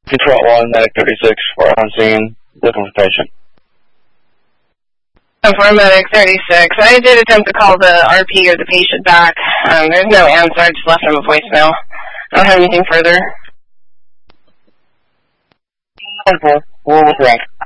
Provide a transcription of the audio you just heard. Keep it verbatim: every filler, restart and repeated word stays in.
Detroit one, Medic thirty-six, for on scene, looking for patient. For Medic thirty-six, I did attempt to call the R P or the patient back. Um, there's no answer. I just left him a voicemail. I don't have anything further. ten four, we're with rank.